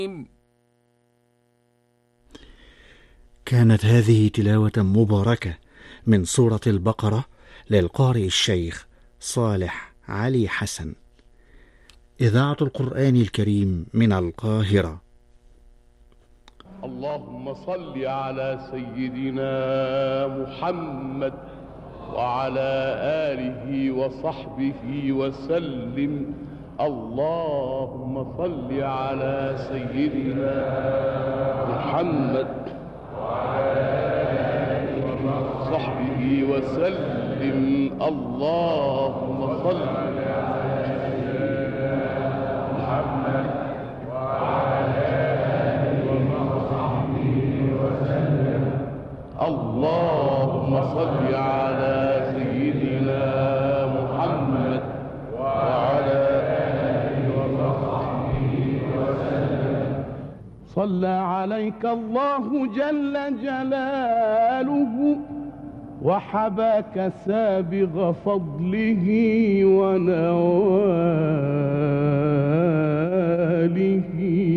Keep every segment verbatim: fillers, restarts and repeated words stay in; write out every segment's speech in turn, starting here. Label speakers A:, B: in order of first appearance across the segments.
A: كانت هذه تلاوة مباركة من سورة البقرة للقارئ الشيخ صالح علي حسن. إذاعة القرآن الكريم من القاهرة.
B: اللهم صل على سيدنا محمد وعلى آله وصحبه وسلم. اللهم صل على سيدنا محمد وعلى آله وصحبه وسلم. اللهم صل على سيدنا محمد وعلى آله وصحبه وسلم. اللهم صل على سيدنا محمد وعلى آله وصحبه وسلم. صلى عليك الله جل جلاله وحباك سابغ فضله ونواله.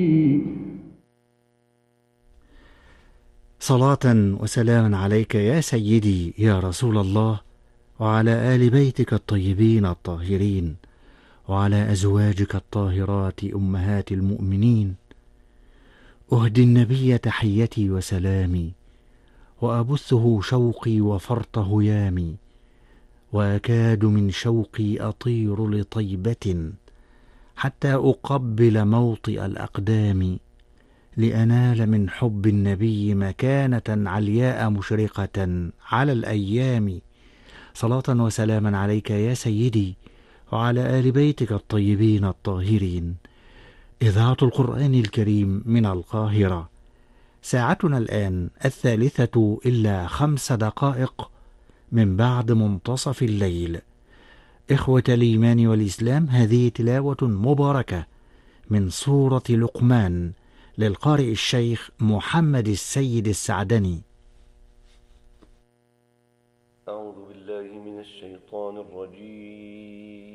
A: صلاة وسلاما عليك يا سيدي يا رسول الله، وعلى آل بيتك الطيبين الطاهرين، وعلى أزواجك الطاهرات أمهات المؤمنين. أهدي النبي تحيتي وسلامي، وأبثه شوقي وفرط هيامي، وأكاد من شوقي أطير لطيبة حتى أقبل موطئ الأقدام، لأنال من حب النبي مكانة علياء مشرقة على الأيام. صلاة وسلاما عليك يا سيدي وعلى آل بيتك الطيبين الطاهرين. إذاعة القرآن الكريم من القاهرة. ساعتنا الآن الثالثة إلا خمس دقائق من بعد منتصف الليل. إخوة الإيمان والإسلام، هذه تلاوة مباركة من سورة لقمان للقارئ الشيخ محمد السيد السعدني.
C: أعوذ بالله من الشيطان الرجيم.